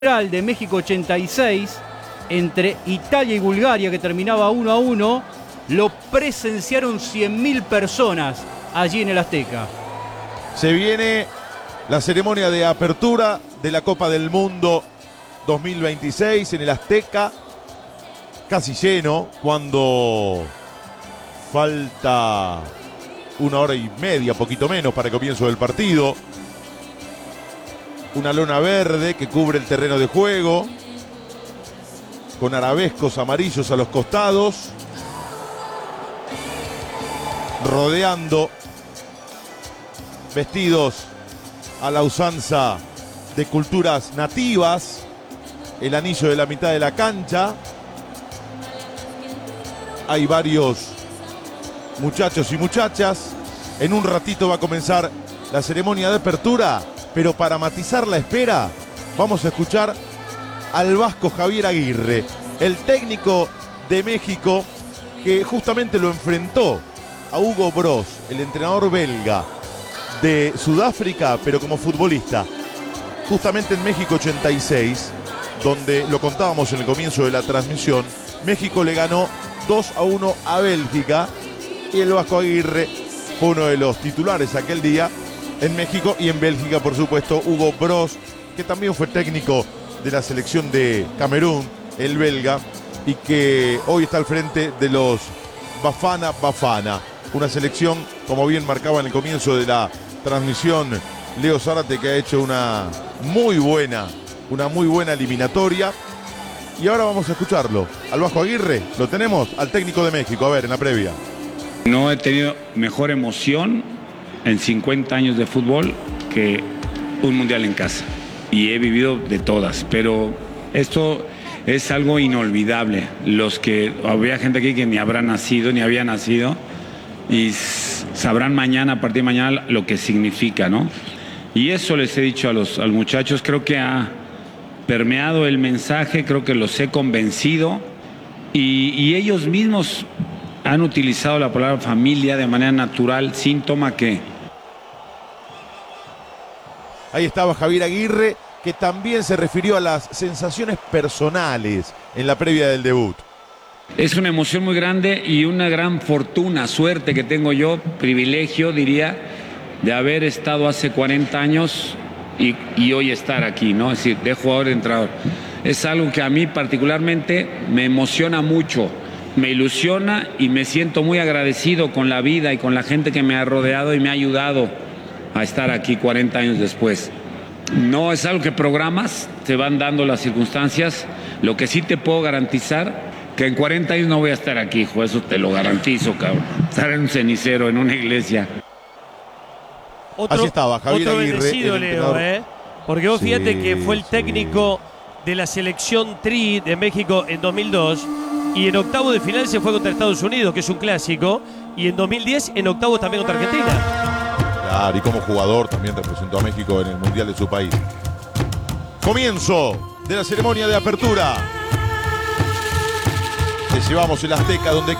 de México 86 entre Italia y Bulgaria, que terminaba 1-1, lo presenciaron 100.000 personas allí en el Azteca. Se viene la ceremonia de apertura de la Copa del Mundo 2026 en el Azteca, casi lleno, cuando falta 1 hora y media, poquito menos, para el comienzo del partido. Una lona verde que cubre el terreno de juego, con arabescos amarillos a los costados, rodeando, vestidos a la usanza de culturas nativas, el anillo de la mitad de la cancha. Hay varios muchachos y muchachas. En un ratito va a comenzar la ceremonia de apertura, pero para matizar la espera vamos a escuchar al vasco Javier Aguirre, el técnico de México, que justamente lo enfrentó a Hugo Broos, el entrenador belga de Sudáfrica, pero como futbolista, justamente en México 86, donde lo contábamos en el comienzo de la transmisión. México le ganó 2-1 a Bélgica y el vasco Aguirre fue uno de los titulares aquel día en México. Y en Bélgica, por supuesto, Hugo Broos, que también fue técnico de la selección de Camerún, el belga, y que hoy está al frente de los Bafana Bafana, una selección, como bien marcaba en el comienzo de la transmisión Leo Zárate, que ha hecho una muy buena eliminatoria. Y ahora vamos a escucharlo al vasco Aguirre. Lo tenemos al técnico de México, a ver, en la previa. No he tenido mejor emoción en 50 años de fútbol que un mundial en casa. Y he vivido de todas, pero esto es algo inolvidable. Los que había gente aquí que ni habrá nacido, ni había nacido, y sabrán mañana, a partir de mañana, lo que significa, ¿no? Y eso les he dicho a los muchachos. Creo que ha permeado el mensaje, creo que los he convencido, y ellos mismos han utilizado la palabra familia de manera natural, síntoma que... Ahí estaba Javier Aguirre, que también se refirió a las sensaciones personales en la previa del debut. Es una emoción muy grande y una gran fortuna, suerte que tengo yo, privilegio, diría, de haber estado hace 40 años y hoy estar aquí, ¿no? Es decir, de jugador a entrenador. Es algo que a mí particularmente me emociona mucho, me ilusiona y me siento muy agradecido con la vida y con la gente que me ha rodeado y me ha ayudado a estar aquí 40 años después. No es algo que programas, te van dando las circunstancias. Lo que sí te puedo garantizar, que en 40 años no voy a estar aquí, hijo, eso te lo garantizo, cabrón. Estar en un cenicero, en una iglesia. Así estaba Javier Aguirre, bendecido, Leo, porque vos fíjate que fue el técnico de la selección Tri de México en 2002 y en octavo de final se fue contra Estados Unidos, que es un clásico, y en 2010 en octavo también contra Argentina. Claro, y como jugador también representó a México en el Mundial de su país. Comienzo de la ceremonia de apertura. Te llevamos el Azteca donde